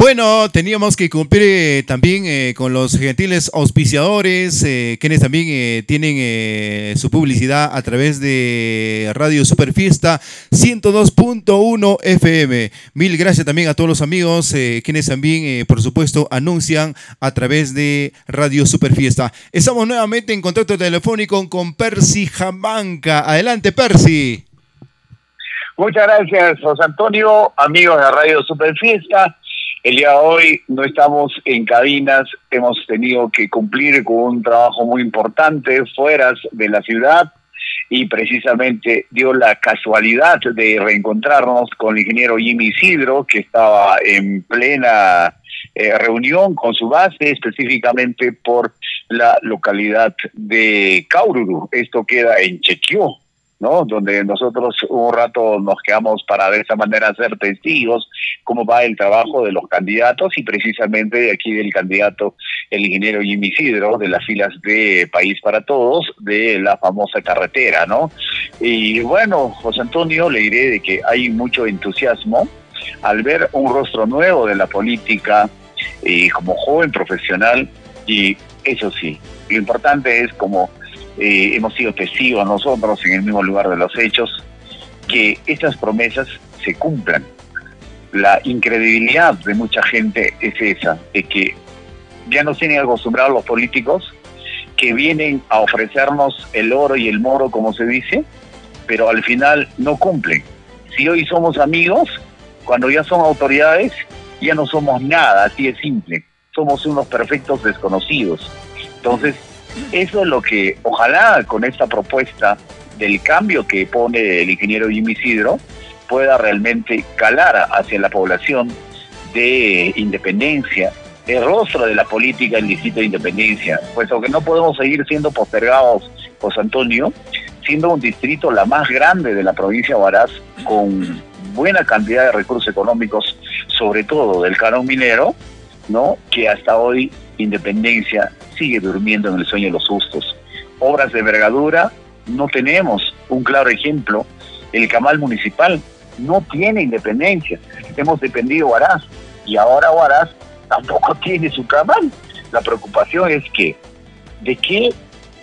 bueno, teníamos que cumplir también con los gentiles auspiciadores, quienes también tienen su publicidad a través de Radio Superfiesta 102.1 FM. Mil gracias también a todos los amigos, quienes también, por supuesto, anuncian a través de Radio Superfiesta. Estamos nuevamente en contacto telefónico con Percy Jamanca. Adelante, Percy. Muchas gracias, José Antonio, amigos de Radio Superfiesta. El día de hoy no estamos en cabinas, hemos tenido que cumplir con un trabajo muy importante fuera de la ciudad y precisamente dio la casualidad de reencontrarnos con el ingeniero Jimmy Isidro, que estaba en plena reunión con su base, específicamente por la localidad de Caururu. Esto queda en Chequio, ¿no? Donde nosotros un rato nos quedamos para de esa manera ser testigos cómo va el trabajo de los candidatos y precisamente de aquí del candidato, el ingeniero Jimmy Isidro, de las filas de País para Todos, de la famosa carretera, ¿no? Y bueno, José Antonio, le diré de que hay mucho entusiasmo al ver un rostro nuevo de la política como joven profesional, y eso sí, lo importante es como hemos sido testigos nosotros en el mismo lugar de los hechos, que estas promesas se cumplan. La incredibilidad de mucha gente es esa, de que ya nos tienen acostumbrados los políticos que vienen a ofrecernos el oro y el moro, como se dice, pero al final no cumplen. Si hoy somos amigos, cuando ya son autoridades, ya no somos nada, así de simple. Somos unos perfectos desconocidos. Entonces, eso es lo que, ojalá con esta propuesta del cambio que pone el ingeniero Jimmy Isidro, pueda realmente calar hacia la población de Independencia, el rostro de la política en el distrito de Independencia, puesto que no podemos seguir siendo postergados, José Antonio, siendo un distrito la más grande de la provincia de Huaraz, con buena cantidad de recursos económicos, sobre todo del canon minero, ¿no? Que hasta hoy Independencia sigue durmiendo en el sueño de los justos. Obras de envergadura, no tenemos un claro ejemplo. El camal municipal no tiene Independencia. Hemos dependido de Huaraz y ahora Huaraz tampoco tiene su camal. La preocupación es que, ¿de qué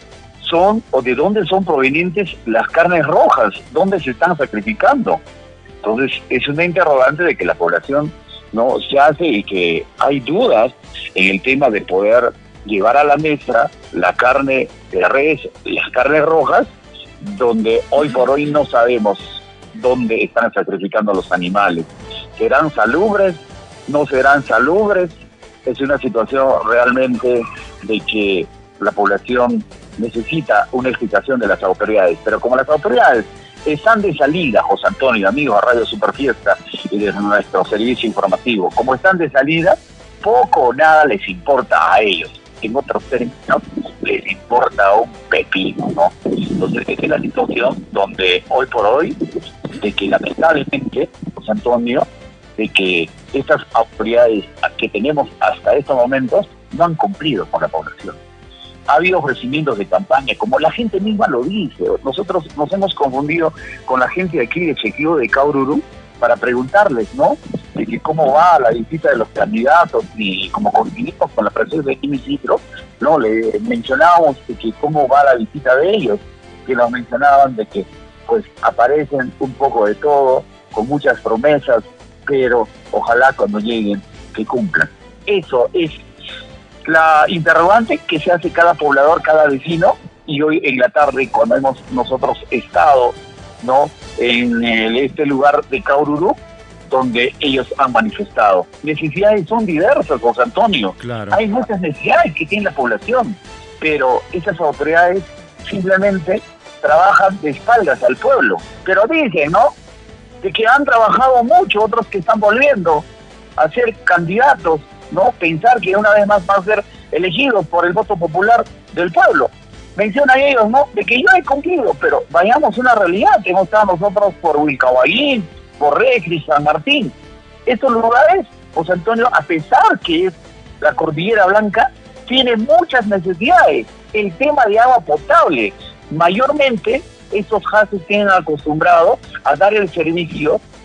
son o de dónde son provenientes las carnes rojas? ¿Dónde se están sacrificando? Entonces, es una interrogante de que la población no se hace y que hay dudas en el tema de poder llevar a la mesa la carne de res, las carnes rojas, donde hoy por hoy no sabemos dónde están sacrificando los animales. ¿Serán salubres? ¿No serán salubres? Es una situación realmente de que la población necesita una explicación de las autoridades, pero como las autoridades están de salida, José Antonio, amigos de Radio Superfiesta y de nuestro servicio informativo, como están de salida, poco o nada les importa a ellos. En otros términos, les importa un pepino, ¿no? Entonces, esta es la situación donde hoy por hoy, de que lamentablemente, José Antonio, de que estas autoridades que tenemos hasta estos momentos no han cumplido con la población. Ha habido ofrecimientos de campaña, como la gente misma lo dice. Nosotros nos hemos confundido con la gente de aquí de Chequio, de Caururu, para preguntarles, ¿no?, de que cómo va la visita de los candidatos, y como coincidimos con la presencia de Jimmy Isidro, ¿no?, le mencionábamos de que cómo va la visita de ellos, que nos mencionaban de que pues aparecen un poco de todo, con muchas promesas, pero ojalá cuando lleguen que cumplan. Eso es la interrogante que se hace cada poblador, cada vecino, y hoy en la tarde, cuando hemos nosotros estado, ¿no?, en este lugar de Caururu, donde ellos han manifestado. Necesidades son diversas, José Antonio. Claro. Hay muchas necesidades que tiene la población, pero esas autoridades simplemente trabajan de espaldas al pueblo. Pero dicen, ¿no?, de que han trabajado mucho, otros que están volviendo a ser candidatos, ¿no?, pensar que una vez más van a ser elegidos por el voto popular del pueblo. Mencionan ellos, ¿no?, de que yo he cumplido, pero vayamos a una realidad. Hemos estado nosotros por Huilcahuayín, por Recri, San Martín. Estos lugares, José Antonio, a pesar que es la Cordillera Blanca, tiene muchas necesidades. El tema de agua potable, mayormente estos haces tienen acostumbrado a dar el servicio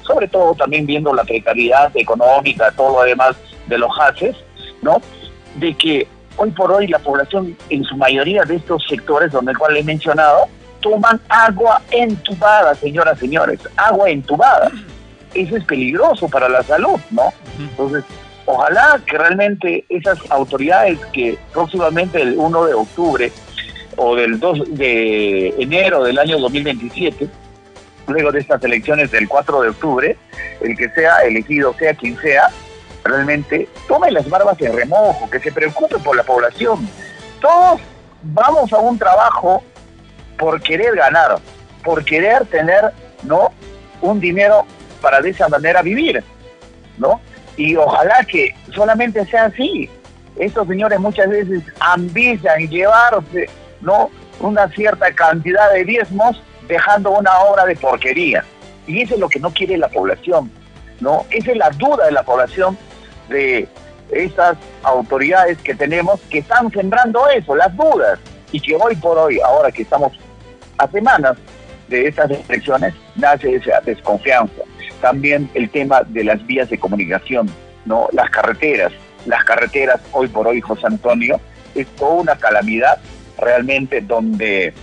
sobre todo también viendo la precariedad económica, todo lo demás de los haces, ¿no? De que hoy por hoy la población, en su mayoría de estos sectores donde el cual he mencionado, toman agua entubada, señoras, señores, agua entubada. Eso es peligroso para la salud, ¿no? Entonces, ojalá que realmente esas autoridades que próximamente el 1 de octubre o del 2 de enero del año 2027, luego de estas elecciones del 4 de octubre, el que sea elegido, sea quien sea, realmente tome las barbas en remojo, que se preocupe por la población. Todos vamos a un trabajo por querer ganar, por querer tener, ¿no?, un dinero para de esa manera vivir, ¿no? Y ojalá que solamente sea así. Estos señores muchas veces ambician llevarse, ¿no?, una cierta cantidad de diezmos dejando una obra de porquería. Y eso es lo que no quiere la población, ¿no? Esa es la duda de la población de estas autoridades que tenemos, que están sembrando eso, las dudas, y que hoy por hoy, ahora que estamos a semanas de estas elecciones, nace esa desconfianza. También el tema de las vías de comunicación, ¿no? Las carreteras hoy por hoy, José Antonio, es toda una calamidad realmente, donde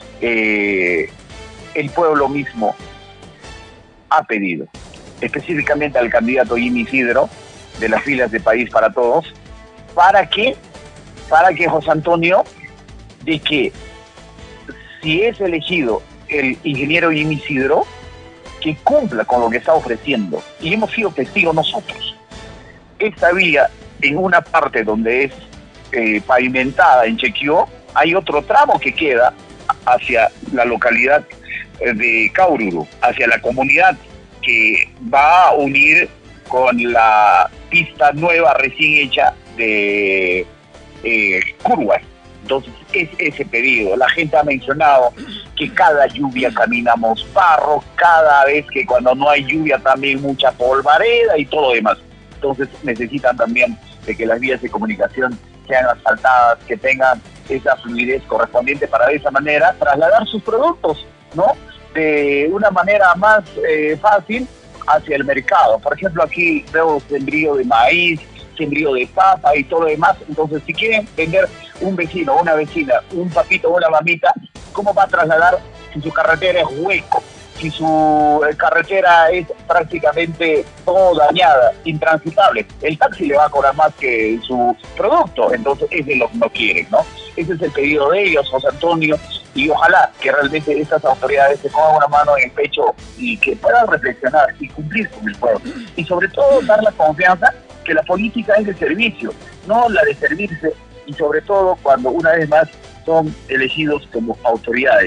el pueblo mismo ha pedido, específicamente al candidato Jimmy Isidro, de las filas de País para Todos, para que José Antonio, de que si es elegido el ingeniero Jimmy Isidro, que cumpla con lo que está ofreciendo. Y hemos sido testigos nosotros. Esta vía, en una parte donde es pavimentada en Chequio, hay otro tramo que queda hacia la localidad de Caururu, hacia la comunidad que va a unir con la pista nueva recién hecha de Curwa. Entonces, es ese pedido. La gente ha mencionado que cada lluvia caminamos barro, cada vez que cuando no hay lluvia también mucha polvareda y todo lo demás. Entonces, necesitan también de que las vías de comunicación sean asfaltadas, que tengan esa fluidez correspondiente para de esa manera trasladar sus productos, ¿no?, de una manera más fácil hacia el mercado. Por ejemplo, aquí veo sembrío de maíz, sembrío de papa y todo lo demás. Entonces, si quieren vender un vecino o una vecina, un papito o una mamita, ¿cómo va a trasladar si su carretera es hueco? Si su carretera es prácticamente todo dañada, intransitable, el taxi le va a cobrar más que su producto. Entonces, es de lo que no quieren, ¿no? Ese es el pedido de ellos, José Antonio, y ojalá que realmente estas autoridades se pongan una mano en el pecho y que puedan reflexionar y cumplir con el pueblo. Y sobre todo dar la confianza que la política es de servicio, no la de servirse, y sobre todo cuando una vez más son elegidos como autoridades.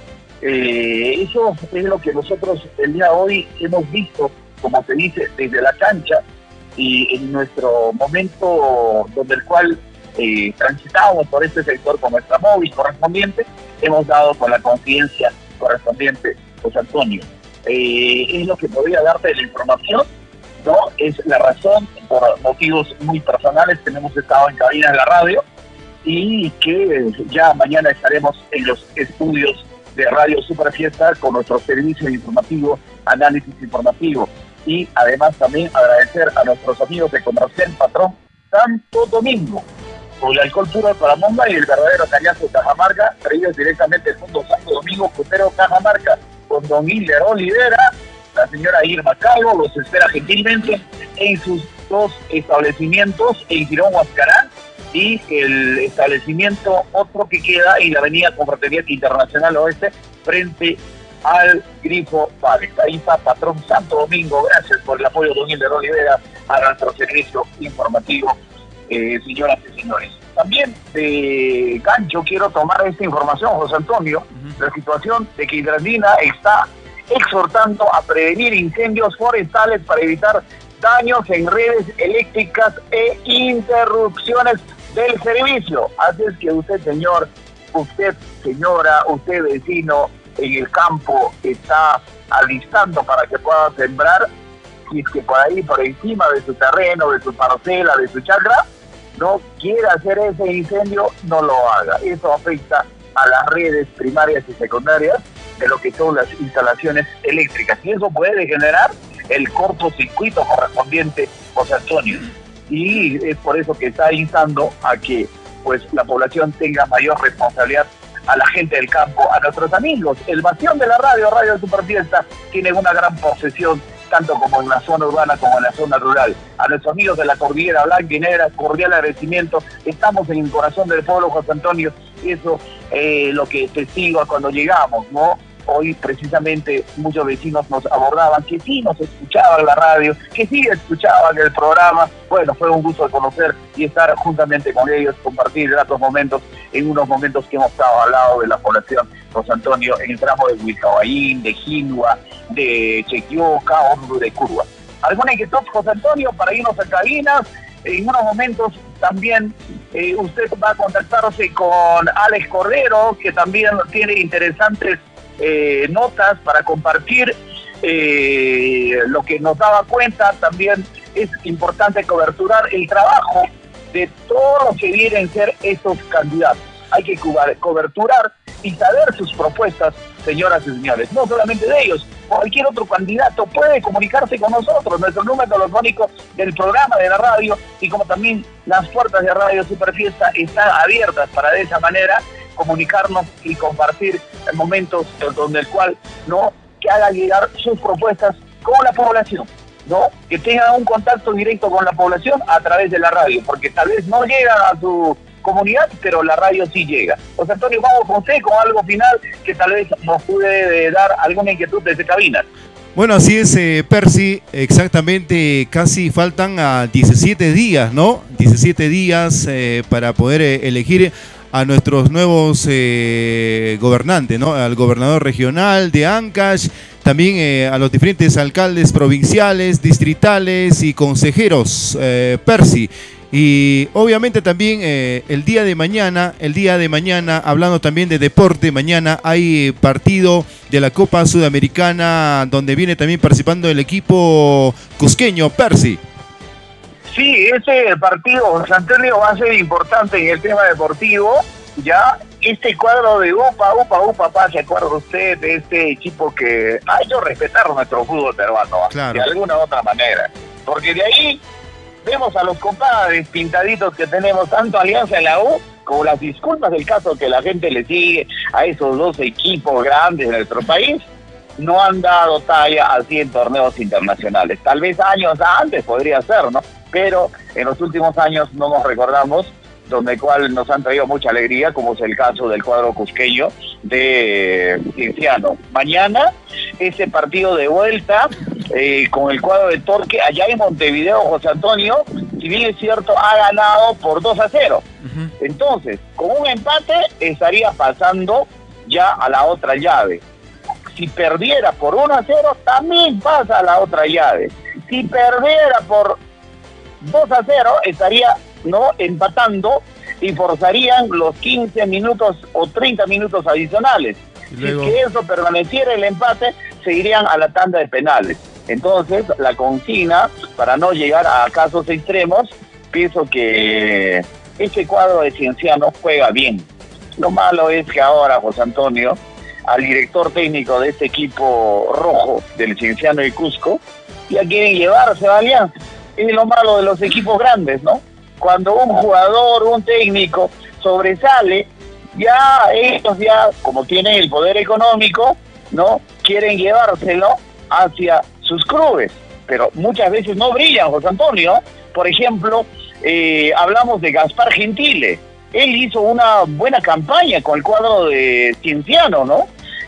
Eso es lo que nosotros el día de hoy hemos visto, como se dice, desde la cancha, y en nuestro momento donde el cual transitamos por este sector con nuestra móvil correspondiente, hemos dado con la conciencia correspondiente, José Antonio. Es lo que podría darte la información, ¿no? Es la razón, por motivos muy personales, que hemos estado en cabina de la radio, y que ya mañana estaremos en los estudios de Radio Super Fiesta con nuestro servicio informativo, análisis informativo. Y además también agradecer a nuestros amigos de Comercial Patrón Santo Domingo, con el alcohol puro para Momba y el verdadero cañazo de Cajamarca, traídos directamente del Fondo Santo Domingo, Cotero Cajamarca, con don Hiller Olivera. La señora Irma Calvo los espera gentilmente en sus dos establecimientos, en Girón Huascarán, y el establecimiento otro que queda en la avenida Confraternia Internacional Oeste, frente al Grifo Páez. Ahí está Patrón Santo Domingo. Gracias por el apoyo, don Hiller Olivera, a nuestro servicio informativo, señoras y señores. También de gancho quiero tomar esta información, José Antonio, la situación de que Hidradina está exhortando a prevenir incendios forestales para evitar daños en redes eléctricas e interrupciones del servicio. Así es que usted, señor, usted, señora, usted, vecino, en el campo está alistando para que pueda sembrar, si es que por ahí, por encima de su terreno, de su parcela, de su chacra, no quiere hacer ese incendio, no lo haga. Eso afecta a las redes primarias y secundarias de lo que son las instalaciones eléctricas, y eso puede generar el cortocircuito correspondiente, José Antonio. Y es por eso que está instando a que pues la población tenga mayor responsabilidad, a la gente del campo, a nuestros amigos. El bastión de la radio, Radio Superfiesta, tiene una gran posesión, tanto como en la zona urbana como en la zona rural. A nuestros amigos de la Cordillera Blanca y Negra, cordial agradecimiento. Estamos en el corazón del pueblo, José Antonio, y eso lo que testigo cuando llegamos, ¿no? Hoy precisamente muchos vecinos nos abordaban que sí nos escuchaban la radio, que sí escuchaban el programa. Bueno, fue un gusto de conocer y estar juntamente con ellos, compartir estos momentos, en unos momentos que hemos estado al lado de la población, José Antonio, en el tramo de Huicahuayín, de Jinua, de Chequioca, o de Curva. ¿Alguna inquietud, José Antonio, para irnos a cabinas? En unos momentos también usted va a contactarse con Alex Cordero, que también tiene interesantes notas para compartir. Lo que nos daba cuenta también es importante coberturar el trabajo de todos los que vienen a ser estos candidatos. Hay que coberturar y saber sus propuestas, señoras y señores, no solamente de ellos. Cualquier otro candidato puede comunicarse con nosotros. Nuestro número telefónico del programa de la radio, y como también las puertas de Radio Superfiesta están abiertas para de esa manera comunicarnos y compartir momentos donde el cual, ¿no?, que haga llegar sus propuestas con la población, ¿no?, que tengan un contacto directo con la población a través de la radio, porque tal vez no llegan a su comunidad, pero la radio sí llega. José Antonio, vamos con usted con algo final que tal vez nos puede dar alguna inquietud desde cabina. Bueno, así es, Percy, exactamente, casi faltan a 17 días, ¿no? 17 días para poder elegir a nuestros nuevos gobernantes, ¿no? Al gobernador regional de Ancash, también a los diferentes alcaldes provinciales, distritales y consejeros, Percy. Y obviamente también el día de mañana, hablando también de deporte, mañana hay partido de la Copa Sudamericana donde viene también participando el equipo cusqueño, Percy. Sí, ese partido, José Antonio, va a ser importante en el tema deportivo. Ya este cuadro de Upa, ¿se acuerda usted de este equipo que ha hecho respetar nuestro fútbol peruano? Claro. De alguna u otra manera? Porque de ahí vemos a los compadres pintaditos que tenemos, tanto Alianza en la U, como las disculpas del caso que la gente le sigue a esos dos equipos grandes de nuestro país, no han dado talla así en torneos internacionales. Tal vez años antes podría ser, ¿no? Pero en los últimos años no nos recordamos, donde cual nos han traído mucha alegría, como es el caso del cuadro cusqueño de Cienciano. Mañana, ese partido de vuelta con el cuadro de Torque, allá en Montevideo, José Antonio, si bien es cierto, ha ganado por 2-0. Uh-huh. Entonces, con un empate estaría pasando ya a la otra llave. Si perdiera por 1-0, también pasa a la otra llave. Si perdiera por 2-0, estaría, ¿no?, empatando y forzarían los 15 minutos o 30 minutos adicionales. Luego, si es que eso permaneciera el empate, se irían a la tanda de penales. Entonces, la consigna, para no llegar a casos extremos, pienso que este cuadro de Cienciano juega bien. Lo malo es que ahora, José Antonio, al director técnico de este equipo rojo del Cienciano de Cusco, ya quieren llevarse a Alianza. Es lo malo de los equipos grandes, ¿no? Cuando un jugador, un técnico sobresale, ya ellos ya, como tienen el poder económico, ¿no?, quieren llevárselo hacia sus clubes, pero muchas veces no brillan, José Antonio. Por ejemplo, hablamos de Gaspar Gentile. Él hizo una buena campaña con el cuadro de Cienciano, ¿no?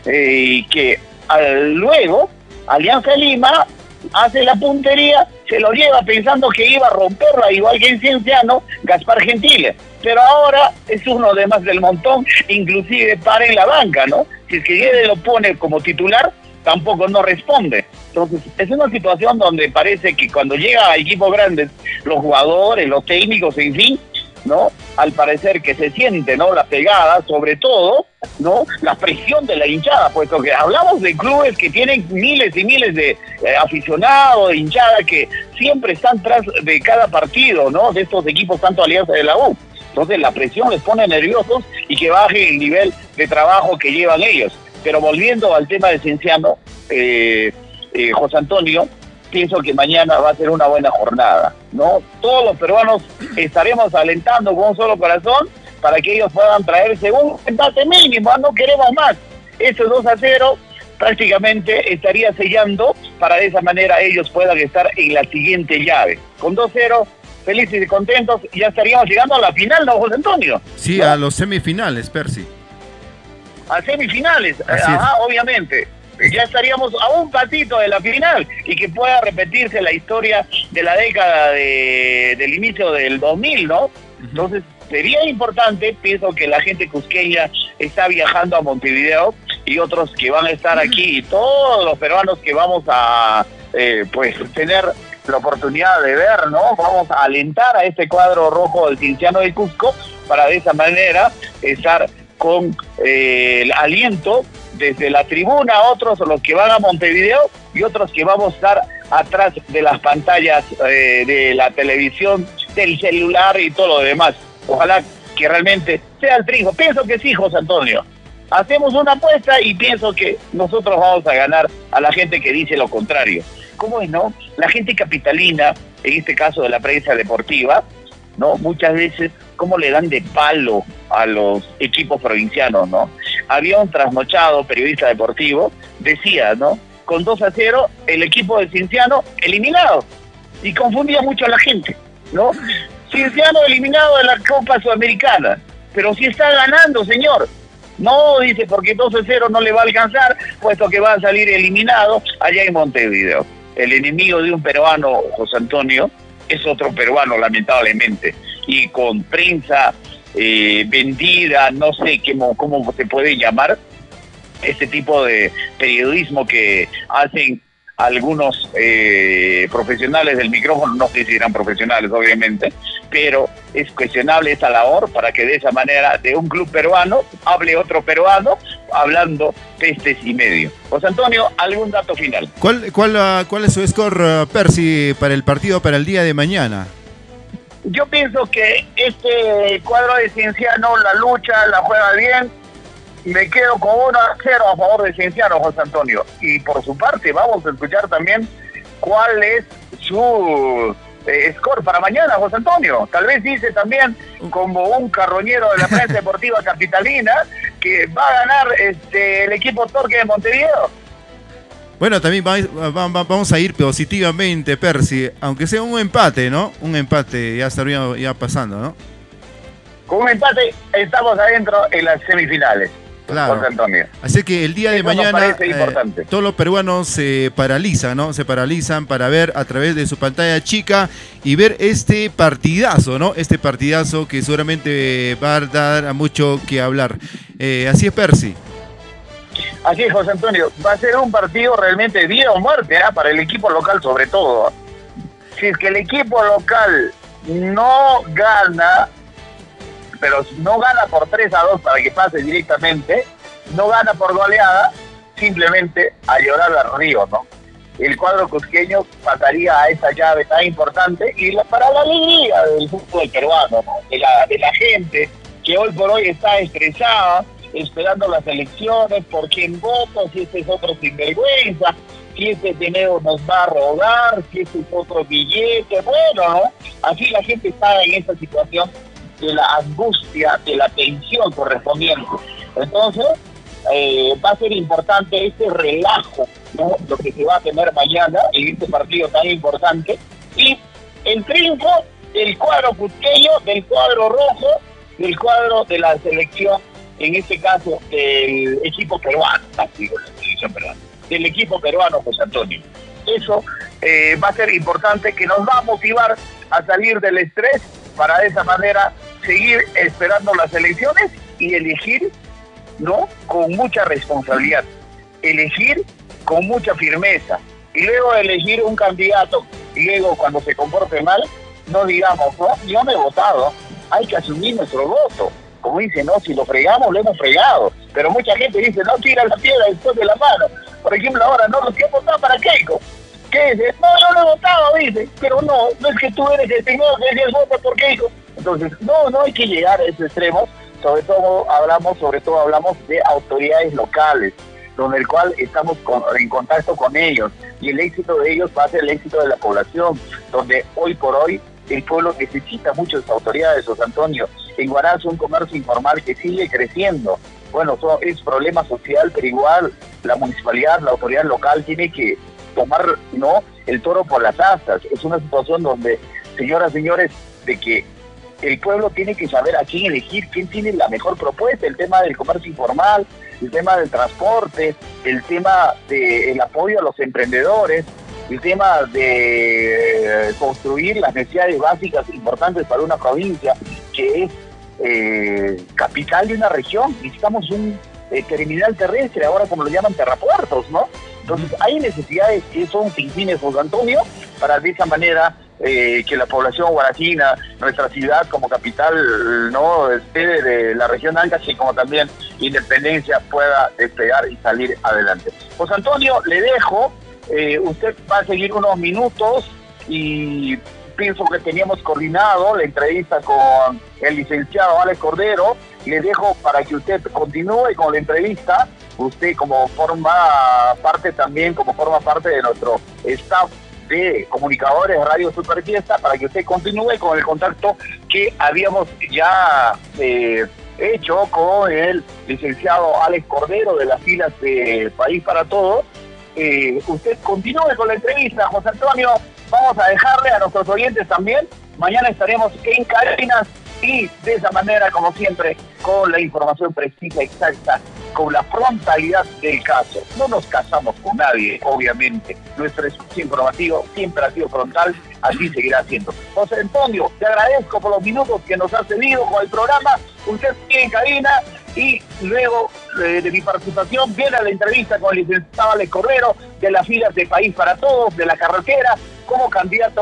Que luego Alianza Lima hace la puntería, se lo lleva pensando que iba a romperla, igual que en Cienciano, Gaspar Gentile. Pero ahora es uno de más del montón, inclusive para en la banca, ¿no? Si es que él lo pone como titular, tampoco no responde. Entonces, es una situación donde parece que cuando llega a equipos grandes, los jugadores, los técnicos, en fin, ¿no?, al parecer que se siente, ¿no?, la pegada, sobre todo, ¿no?, la presión de la hinchada, puesto que hablamos de clubes que tienen miles y miles de aficionados, de hinchada, que siempre están tras de cada partido, ¿no?, de estos equipos, tanto Alianza de la U. Entonces, la presión les pone nerviosos y que baje el nivel de trabajo que llevan ellos. Pero volviendo al tema de Cienciano, José Antonio, pienso que mañana va a ser una buena jornada, ¿no? Todos los peruanos estaremos alentando con un solo corazón para que ellos puedan traerse un empate mínimo, no queremos más. Ese 2-0 prácticamente estaría sellando para de esa manera ellos puedan estar en la siguiente llave. Con 2-0, felices y contentos, ya estaríamos llegando a la final, ¿no, José Antonio? Sí, ¿no? A los semifinales, Percy. A semifinales, obviamente. Ya estaríamos a un pasito de la final y que pueda repetirse la historia de la década del inicio del 2000, ¿no? Entonces, sería importante, pienso que la gente cusqueña está viajando a Montevideo y otros que van a estar aquí y todos los peruanos que vamos a pues tener la oportunidad de ver, ¿no? Vamos a alentar a este cuadro rojo del Cienciano de Cusco para de esa manera estar con el aliento desde la tribuna, otros los que van a Montevideo y otros que vamos a estar atrás de las pantallas de la televisión, del celular y todo lo demás. Ojalá que realmente sea el triunfo. Pienso que sí, José Antonio. Hacemos una apuesta y pienso que nosotros vamos a ganar a la gente que dice lo contrario. ¿Cómo es, no? La gente capitalina, en este caso de la prensa deportiva, ¿no? Muchas veces, ¿cómo le dan de palo a los equipos provincianos, no? Había un trasnochado periodista deportivo, decía, ¿no? Con 2-0, el equipo de Cienciano eliminado. Y confundía mucho a la gente, ¿no? Cienciano eliminado de la Copa Sudamericana. Pero si está ganando, señor. No, dice, porque 2-0 no le va a alcanzar, puesto que va a salir eliminado allá en Montevideo. El enemigo de un peruano, José Antonio, es otro peruano, lamentablemente. Y con prensa vendida, no sé cómo se puede llamar, este tipo de periodismo que hacen algunos profesionales del micrófono, no sé si eran profesionales, obviamente, pero es cuestionable esa labor para que de esa manera de un club peruano hable otro peruano hablando pestes y medio. José Antonio, ¿algún dato final? ¿Cuál es su score, Percy, para el partido para el día de mañana? Yo pienso que este cuadro de Cienciano la lucha, la juega bien. Me quedo con 1-0 a favor de Cienciano, José Antonio. Y por su parte, vamos a escuchar también cuál es su score para mañana, José Antonio. Tal vez dice también, como un carroñero de la prensa deportiva capitalina, que va a ganar el equipo Torque de Montevideo. Bueno, también vamos a ir positivamente, Percy, aunque sea un empate, ¿no? Un empate ya estaría ya pasando, ¿no? Con un empate estamos adentro en las semifinales. Claro. José Antonio. Así que el día de mañana todos los peruanos se paralizan, ¿no? Se paralizan para ver a través de su pantalla chica y ver este partidazo, ¿no? Este partidazo que seguramente va a dar a mucho que hablar. Así es, Percy. Así es, José Antonio. Va a ser un partido realmente vida o muerte, para el equipo local sobre todo. Si es que el equipo local no gana, pero no gana por 3-2 para que pase directamente, no gana por goleada, simplemente a llorar al río, ¿no? El cuadro cusqueño pasaría a esa llave tan importante y para la alegría del fútbol peruano, ¿no? de la gente que hoy por hoy está estresada, esperando las elecciones, por quién vota, si este es otro sinvergüenza, si este dinero nos va a robar, si este es otro billete, bueno, ¿no? Así la gente está en esa situación de la angustia, de la tensión correspondiente. Entonces, va a ser importante este relajo, ¿no? Lo que se va a tener mañana en este partido tan importante, y el triunfo del cuadro cusqueño, del cuadro rojo, del cuadro de la selección, en este caso del equipo peruano, del equipo peruano, José Antonio. Eso va a ser importante, que nos va a motivar a salir del estrés para de esa manera seguir esperando las elecciones y elegir, ¿no? Con mucha responsabilidad, elegir con mucha firmeza, y luego elegir un candidato, y luego cuando se comporte mal, no digamos, no, yo me he votado, hay que asumir nuestro voto. Como dice, no, si lo fregamos, lo hemos fregado. Pero mucha gente dice, no, tira la piedra después de la mano. Por ejemplo, ahora, no, los que han votado para Keiko. ¿Qué dice? No, yo no he votado, dice. Pero no es que tú eres el primero que dices vota por Keiko. Entonces, no hay que llegar a ese extremo. Sobre todo hablamos de autoridades locales. donde el cual estamos en contacto con ellos, y el éxito de ellos va a ser el éxito de la población, donde hoy por hoy el pueblo necesita muchas autoridades, José Antonio. En Huaraz un comercio informal que sigue creciendo. Bueno, es problema social, pero igual la municipalidad, la autoridad local tiene que tomar, ¿no?, el toro por las astas. Es una situación donde, señoras, señores, de que el pueblo tiene que saber a quién elegir, quién tiene la mejor propuesta, el tema del comercio informal, el tema del transporte, el tema del apoyo a los emprendedores, el tema de construir las necesidades básicas importantes para una provincia que es capital de una región. Necesitamos un terminal terrestre, ahora como lo llaman terrapuertos, ¿no? Entonces hay necesidades que son sin fines, José Antonio, para de esa manera que la población guaracina, nuestra ciudad como capital, no sede de la región Ancash, como también Independencia, pueda despegar y salir adelante. José Antonio, le dejo, usted va a seguir unos minutos y pienso que teníamos coordinado la entrevista con el licenciado Alex Cordero. Le dejo para que usted continúe con la entrevista, usted como forma parte de nuestro staff de comunicadores de Radio Superfiesta, para que usted continúe con el contacto que habíamos ya hecho con el licenciado Alex Cordero de las filas de País para Todos. Usted continúe con la entrevista, José Antonio. Vamos a dejarle a nuestros oyentes también. Mañana estaremos en cadenas y de esa manera, como siempre, con la información precisa, exacta, con la frontalidad del caso. No nos casamos con nadie, obviamente. Nuestro espacio informativo siempre ha sido frontal, así seguirá siendo. José Antonio, te agradezco por los minutos que nos has cedido con el programa. Usted sigue en cabina y luego de mi participación viene la entrevista con el licenciado Alex Cordero de las filas de País para Todos, de la carretera, como candidato